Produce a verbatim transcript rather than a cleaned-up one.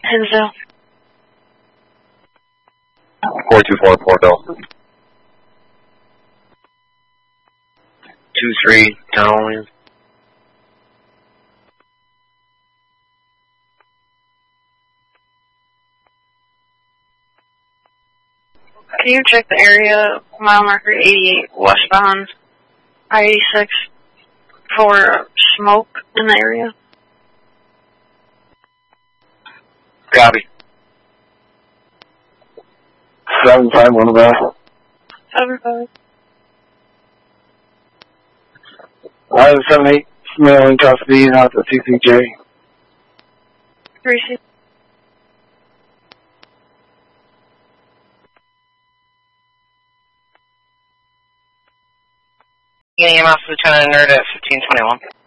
Hinsdale. four two four, Port Delta. two three, Tunnel Lane. Can you check the area, mile marker eighty-eight, westbound I eighty-six, for smoke in the area? Copy. seven five one about. Seven five. I have seven eight, Smell in custody, out to C C J. Three C. E M S Lieutenant Nerd at fifteen twenty-one.